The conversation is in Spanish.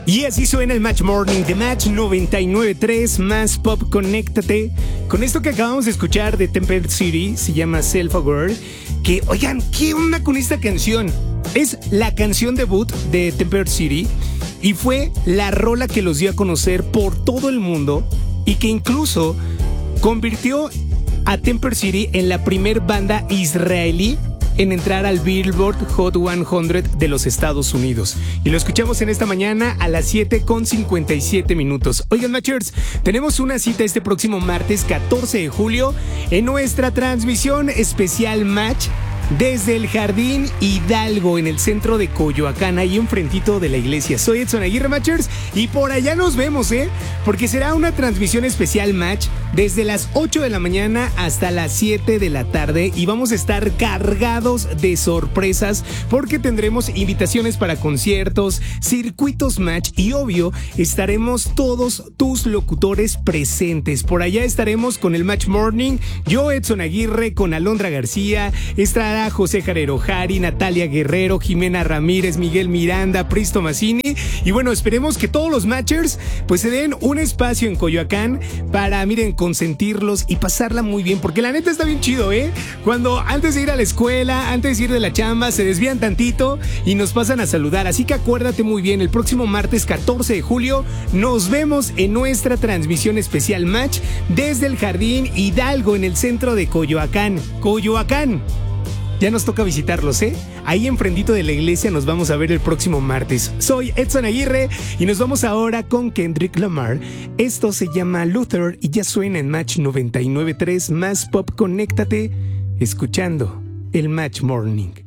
Y así suena el Match Morning de Match 99.3 más Pop. Conéctate con esto que acabamos de escuchar de Temper City, se llama Self Aware. Que, oigan, ¿qué onda con esta canción? Es la canción debut de Temper City y fue la rola que los dio a conocer por todo el mundo y que incluso convirtió a Temper City en la primer banda israelí en entrar al Billboard Hot 100 de los Estados Unidos. Y lo escuchamos en esta mañana a las 7:57. Oigan, Matchers, tenemos una cita este próximo martes 14 de julio en nuestra transmisión especial Match desde el Jardín Hidalgo, en el centro de Coyoacán, ahí enfrentito de la iglesia. Soy Edson Aguirre, Matchers, y por allá nos vemos, porque será una transmisión especial Match desde las 8 de la mañana hasta las 7 de la tarde y vamos a estar cargados de sorpresas porque tendremos invitaciones para conciertos, circuitos Match y obvio estaremos todos tus locutores presentes. Por allá estaremos con el Match Morning, yo Edson Aguirre, con Alondra García, estará José Jarero Jari, Natalia Guerrero, Jimena Ramírez, Miguel Miranda, Pristo Massini. Y bueno, esperemos que todos los Matchers pues se den un espacio en Coyoacán para, miren, consentirlos y pasarla muy bien, porque la neta está bien chido, cuando antes de ir a la escuela, antes de ir de la chamba, se desvían tantito y nos pasan a saludar. Así que acuérdate muy bien, el próximo martes 14 de julio nos vemos en nuestra transmisión especial Match desde el Jardín Hidalgo, en el centro de Coyoacán. Ya nos toca visitarlos, Ahí enfrentito de la iglesia nos vamos a ver el próximo martes. Soy Edson Aguirre y nos vamos ahora con Kendrick Lamar. Esto se llama Luther y ya suena en Match 99.3 más Pop. Conéctate escuchando el Match Morning.